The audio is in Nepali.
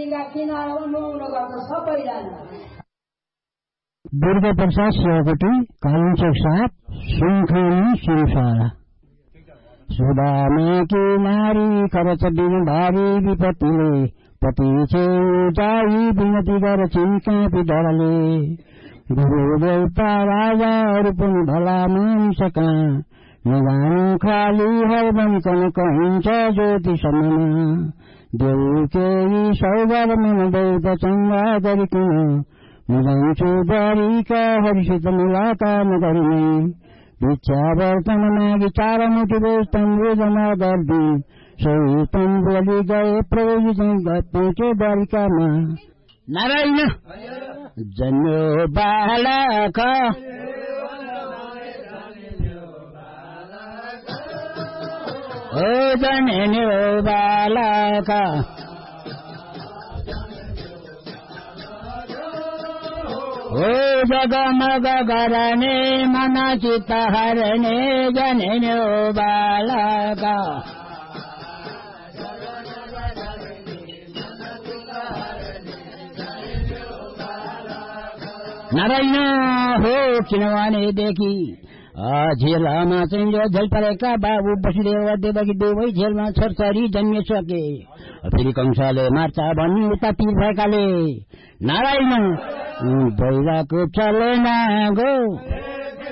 नदीका किनारमा नुहाउन गर्छ सबैजना। दुर्गा प्रसाद सेवाकोटी कालिचोक 7 सुनखानी सिमसारा। सुदामा की नारी खरच बिन भारी विपत्तिले पति छेउचाई विनती गर चिन्कापी डरले। गुरुदेवता राजाहरू पनि भला मानिसका नजानु खाली हरबन कहिन्छ ज्योतिषमा। देउ केही सौगार मन देउत चङ्गा गरिकन मुजान्छु द्वारिका हरिसित मुलाकात नगरिने। भिक्षा वर्तन मागी 4 मुठी बेच तम्बु जमा गर्दी सोही तम्बुली गए प्रभुजी चाहिँ पुगे द्वारिकामा। नारायण जन्यो बालक ओ जन्यो बालक ओ जगमग गर्ने मन चित्त हरने जन्यो बालक। नारायण हो किनभनेदेखि झेलमा चाहिँ झेल परेका बाबु वसुदेव देवकी दुवै झेलमा छोरछोरी जन्मिसके। फेरि कंसले मार्छ भनी उता तीर भएकाले नारायण भइरहेको चलेन गो